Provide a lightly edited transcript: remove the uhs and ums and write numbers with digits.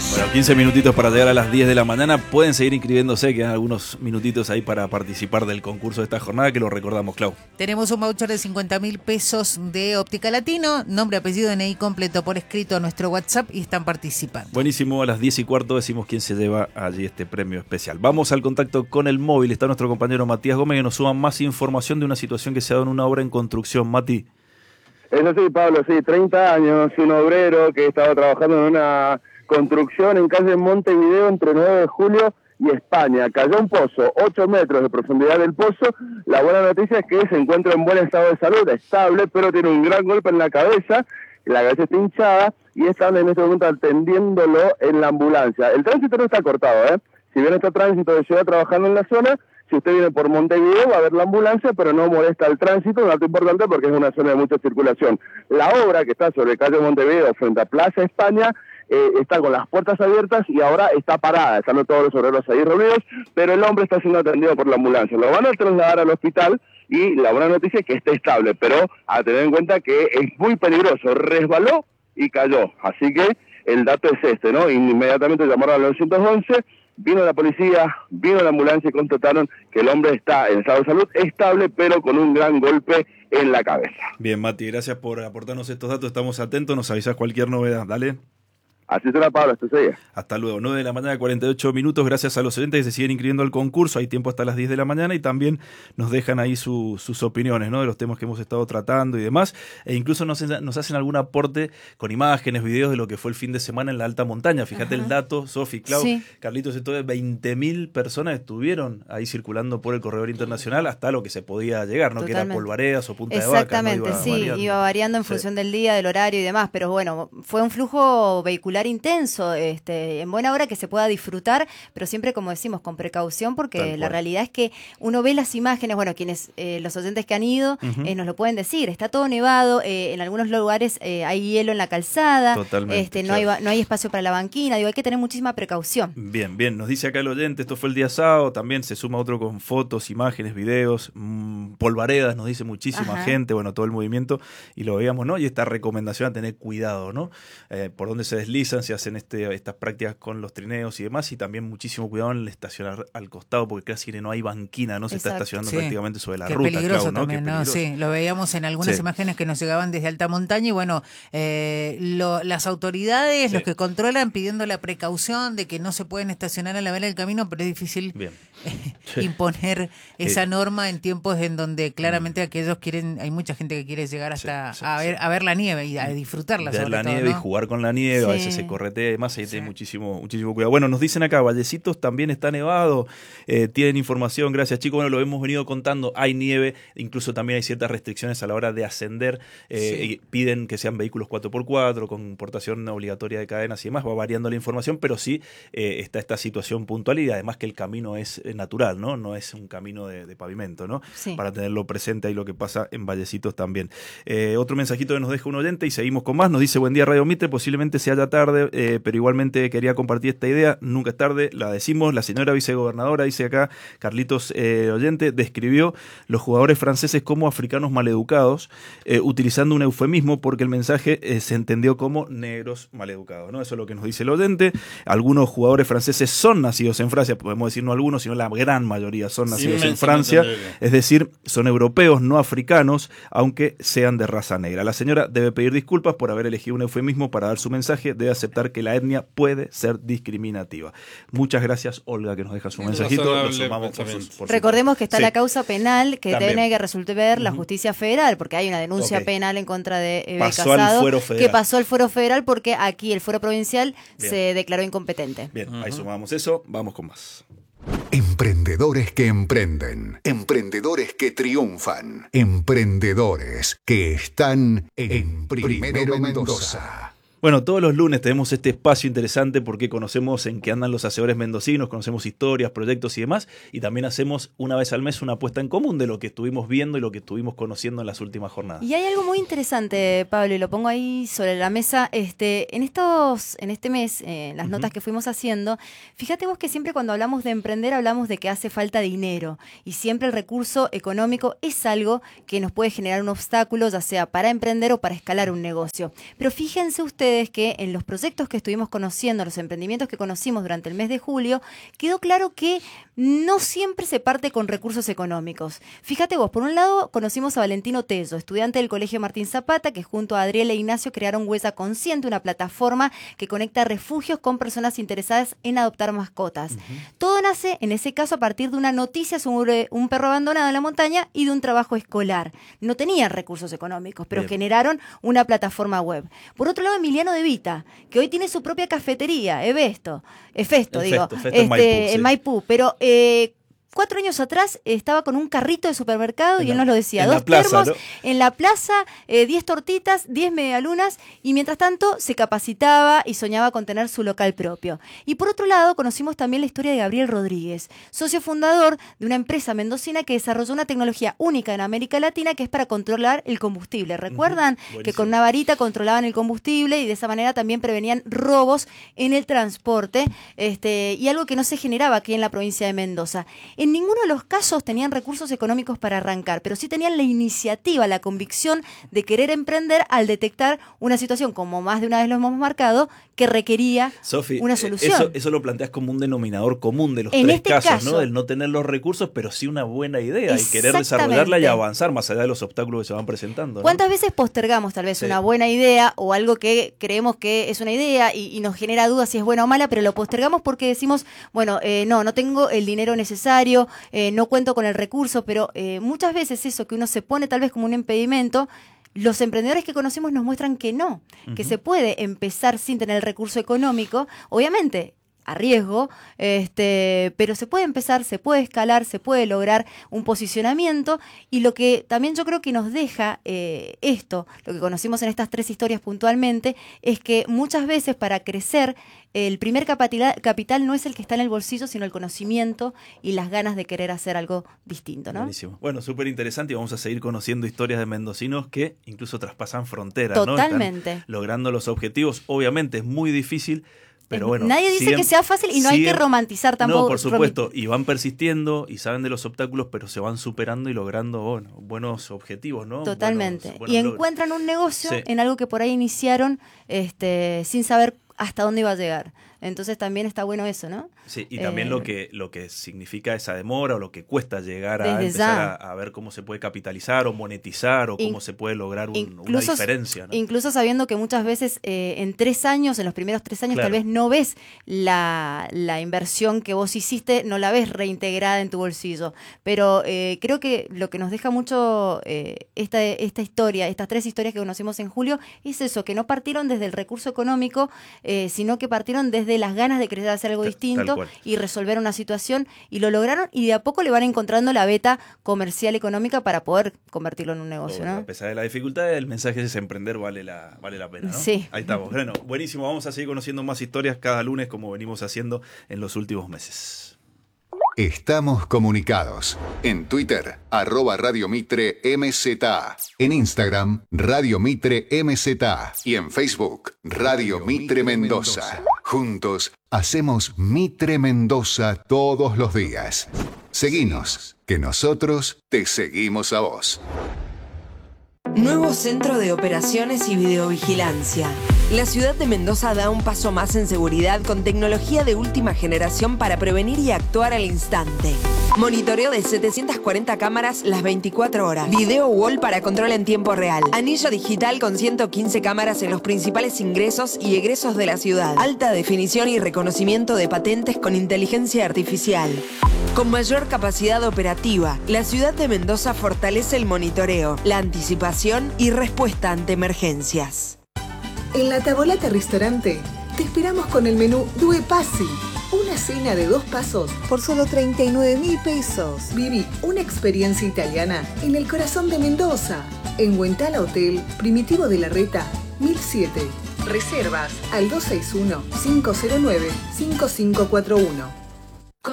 Bueno, 15 minutitos para llegar a las 10 de la mañana. Pueden seguir inscribiéndose, quedan algunos minutitos ahí para participar del concurso de esta jornada, que lo recordamos, Clau. Tenemos un voucher de 50.000 pesos de Óptica Latino, nombre, apellido, DNI completo por escrito a nuestro WhatsApp y están participando. Buenísimo, a las 10:15 decimos quién se lleva allí este premio especial. Vamos al contacto con el móvil. Está nuestro compañero Matías Gómez, que nos suma más información de una situación que se ha dado en una obra en construcción. Mati. Eso sí, Pablo, sí, 30 años, un obrero que estaba trabajando en una construcción en calle Montevideo entre 9 de julio y España. Cayó un pozo, 8 metros de profundidad del pozo. La buena noticia es que se encuentra en buen estado de salud, estable, pero tiene un gran golpe en la cabeza está hinchada y están en este momento atendiéndolo en la ambulancia. El tránsito no está cortado, ¿eh? Si bien está tránsito de ciudad trabajando en la zona, si usted viene por Montevideo va a ver la ambulancia, pero no molesta el tránsito, un dato importante porque es una zona de mucha circulación. La obra que está sobre calle Montevideo frente a Plaza España está con las puertas abiertas y ahora está parada, están todos los obreros ahí reunidos, pero el hombre está siendo atendido por la ambulancia. Lo van a trasladar al hospital y la buena noticia es que está estable, pero a tener en cuenta que es muy peligroso, resbaló y cayó. Así que el dato es este, ¿no? Inmediatamente llamaron al 911, vino la policía, vino la ambulancia y constataron que el hombre está en estado de salud estable, pero con un gran golpe en la cabeza. Bien, Mati, gracias por aportarnos estos datos, estamos atentos, nos avisas cualquier novedad, dale. Así será, Pablo, esto sigue. Hasta luego, 9 de la mañana, 48 minutos. Gracias a los oyentes que se siguen inscribiendo al concurso. Hay tiempo hasta las 10 de la mañana y también nos dejan ahí sus opiniones, ¿no? De los temas que hemos estado tratando y demás. E incluso nos hacen algún aporte con imágenes, videos de lo que fue el fin de semana en la alta montaña. Fíjate el dato, Sofi, Clau, sí. Carlitos, entonces 20.000 personas estuvieron ahí circulando por el corredor internacional hasta lo que se podía llegar, ¿no? Totalmente. Que era Polvaredas o Punta de Vaca. Exactamente, ¿no? Iba variando en función del día, del horario y demás. Pero bueno, fue un flujo vehicular intenso, en buena hora que se pueda disfrutar, pero siempre, como decimos, con precaución, porque la realidad es que uno ve las imágenes, bueno, quienes los oyentes que han ido nos lo pueden decir, está todo nevado, en algunos lugares hay hielo en la calzada, no hay espacio para la banquina, hay que tener muchísima precaución. Bien, nos dice acá el oyente, esto fue el día sábado, también se suma otro con fotos, imágenes, videos, Polvaredas, nos dice muchísima gente, bueno, todo el movimiento, y lo veíamos, ¿no? Y esta recomendación a tener cuidado, ¿no? Por dónde se deslizan, se hacen estas prácticas con los trineos y demás, y también muchísimo cuidado en el estacionar al costado, porque casi no hay banquina, no se está estacionando prácticamente sobre la ruta. Peligroso, Clau, ¿no? También, ¿no? Sí, lo veíamos en algunas imágenes que nos llegaban desde alta montaña y bueno, las autoridades, los que controlan, pidiendo la precaución de que no se pueden estacionar a la vera del camino, pero es difícil imponer esa norma en tiempos en donde claramente aquellos hay mucha gente que quiere llegar hasta a ver la nieve y a disfrutarla. Ver la todo, nieve, ¿no? Y jugar con la nieve, a veces se corretea, además ahí tiene muchísimo cuidado. Bueno, nos dicen acá, Vallecitos también está nevado, tienen información, gracias chicos, bueno, lo hemos venido contando, hay nieve, incluso también hay ciertas restricciones a la hora de ascender, y piden que sean vehículos 4x4, con portación obligatoria de cadenas y demás, va variando la información, pero sí está esta situación puntual y además que el camino es natural, no es un camino de pavimento, ¿no? Sí. Para tenerlo presente ahí lo que pasa en Vallecitos también. Otro mensajito que nos deja un oyente y seguimos con más, nos dice, buen día Radio Mitre, posiblemente se haya tarde, pero igualmente quería compartir esta idea, nunca es tarde, la decimos, la señora vicegobernadora, dice acá, Carlitos oyente, describió los jugadores franceses como africanos maleducados, utilizando un eufemismo porque el mensaje se entendió como negros maleducados, ¿no? Eso es lo que nos dice el oyente. Algunos jugadores franceses son nacidos en Francia, podemos decir no algunos, sino la gran mayoría son nacidos en Francia, es decir, son europeos, no africanos, aunque sean de raza negra. La señora debe pedir disculpas por haber elegido un eufemismo para dar su mensaje, debe aceptar que la etnia puede ser discriminativa. Muchas gracias, Olga, que nos deja su mensajito. Lo sumamos por Recordemos que está la causa penal que tiene que resolver la justicia federal, porque hay una denuncia penal en contra de Casado, que pasó al fuero federal porque aquí el fuero provincial se declaró incompetente. Bien, ahí sumamos eso, vamos con más. Emprendedores que emprenden, emprendedores que triunfan, emprendedores que están en Primero Mendoza. Bueno, todos los lunes tenemos este espacio interesante porque conocemos en qué andan los hacedores mendocinos, conocemos historias, proyectos y demás, y también hacemos una vez al mes una apuesta en común de lo que estuvimos viendo y lo que estuvimos conociendo en las últimas jornadas. Y hay algo muy interesante, Pablo, y lo pongo ahí sobre la mesa. En este mes, las notas que fuimos haciendo, fíjate vos que siempre cuando hablamos de emprender hablamos de que hace falta dinero, y siempre el recurso económico es algo que nos puede generar un obstáculo, ya sea para emprender o para escalar un negocio. Pero fíjense ustedes ustedes que en los proyectos que estuvimos conociendo, los emprendimientos que conocimos durante el mes de julio, quedó claro que no siempre se parte con recursos económicos. Fíjate vos, por un lado conocimos a Valentino Tello, estudiante del Colegio Martín Zapata, que junto a Adriel e Ignacio crearon Huella Consciente, una plataforma que conecta refugios con personas interesadas en adoptar mascotas. Todo nace, en ese caso, a partir de una noticia sobre un perro abandonado en la montaña y de un trabajo escolar. No tenían recursos económicos, pero generaron una plataforma web. Por otro lado, Emiliano De Vita, que hoy tiene su propia cafetería, Efesto en Maipú, pero 4 años atrás estaba con un carrito de supermercado y él nos lo decía, 2 termos, ¿no? En la plaza, 10 tortitas, 10 medialunas, y mientras tanto se capacitaba y soñaba con tener su local propio. Y por otro lado, conocimos también la historia de Gabriel Rodríguez, socio fundador de una empresa mendocina que desarrolló una tecnología única en América Latina que es para controlar el combustible. ¿Recuerdan? Que con una varita controlaban el combustible y de esa manera también prevenían robos en el transporte, y algo que no se generaba aquí en la provincia de Mendoza. En ninguno de los casos tenían recursos económicos para arrancar, pero sí tenían la iniciativa, la convicción de querer emprender al detectar una situación, como más de una vez lo hemos marcado, que requería una solución. Eso lo planteas como un denominador común de los tres casos, ¿no? Del no tener los recursos, pero sí una buena idea y querer desarrollarla y avanzar más allá de los obstáculos que se van presentando, ¿no? ¿Cuántas veces postergamos tal vez una buena idea o algo que creemos que es una idea y nos genera dudas si es buena o mala, pero lo postergamos porque decimos, bueno, no tengo el dinero necesario, no cuento con el recurso, pero muchas veces eso que uno se pone tal vez como un impedimento, los emprendedores que conocemos nos muestran que no, que se puede empezar sin tener el recurso económico, obviamente a riesgo, pero se puede empezar, se puede escalar, se puede lograr un posicionamiento, y lo que también yo creo que nos deja lo que conocimos en estas 3 historias puntualmente, es que muchas veces para crecer el primer capital no es el que está en el bolsillo, sino el conocimiento y las ganas de querer hacer algo distinto, ¿no? Buenísimo. Bueno, súper interesante, y vamos a seguir conociendo historias de mendocinos que incluso traspasan fronteras, Totalmente. ¿no? Están logrando los objetivos. Obviamente es muy difícil, pero bueno, nadie dice que sea fácil y no hay que romantizar tampoco. No, por supuesto, y van persistiendo y saben de los obstáculos, pero se van superando y logrando buenos objetivos, ¿no? Totalmente. Buenos encuentran un negocio en algo que por ahí iniciaron sin saber hasta dónde iba a llegar. Entonces también está bueno eso, ¿no? Sí, y también lo que significa esa demora o lo que cuesta llegar a empezar a ver cómo se puede capitalizar o monetizar o cómo se puede lograr una diferencia, ¿no? Incluso sabiendo que muchas veces en 3 años, en los primeros 3 años, tal vez no ves la inversión que vos hiciste, no la ves reintegrada en tu bolsillo. Pero creo que lo que nos deja mucho esta historia, estas 3 historias que conocimos en julio, es eso, que no partieron desde el recurso económico, sino que partieron desde las ganas de querer hacer algo distinto y resolver una situación, y lo lograron, y de a poco le van encontrando la beta comercial económica para poder convertirlo en un negocio, ¿no? A pesar de la dificultad, el mensaje es emprender vale la pena, ¿no? Sí. Ahí estamos. Bueno, buenísimo, vamos a seguir conociendo más historias cada lunes como venimos haciendo en los últimos meses. Estamos comunicados. En Twitter, @Radio Mitre MZA. En Instagram, Radio Mitre MZA. Y en Facebook, Radio Mitre Mendoza. Juntos, hacemos Mitre Mendoza todos los días. Seguinos, que nosotros te seguimos a vos. Nuevo Centro de Operaciones y Videovigilancia. La ciudad de Mendoza da un paso más en seguridad con tecnología de última generación para prevenir y actuar al instante. Monitoreo de 740 cámaras las 24 horas. Video wall para control en tiempo real. Anillo digital con 115 cámaras en los principales ingresos y egresos de la ciudad. Alta definición y reconocimiento de patentes con inteligencia artificial. Con mayor capacidad operativa, la ciudad de Mendoza fortalece el monitoreo, la anticipación y respuesta ante emergencias. En la Tavolata Restaurante te esperamos con el menú Due Passi. Una cena de 2 pasos por solo 39.000 pesos. Viví una experiencia italiana en el corazón de Mendoza. En Huentala Hotel, Primitivo de la Reta, 1007. Reservas al 261-509-5541.